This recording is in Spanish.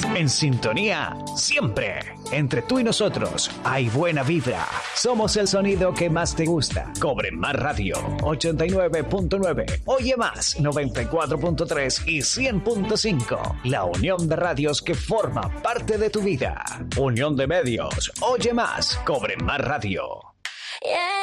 En sintonía, siempre. Entre tú y nosotros hay buena vibra. Somos el sonido que más te gusta. Cobre Más Radio 89.9. Oye Más 94.3 y 100.5. La unión de radios que forma parte de tu vida. Unión de medios. Oye Más. Cobre Más Radio. Yeah.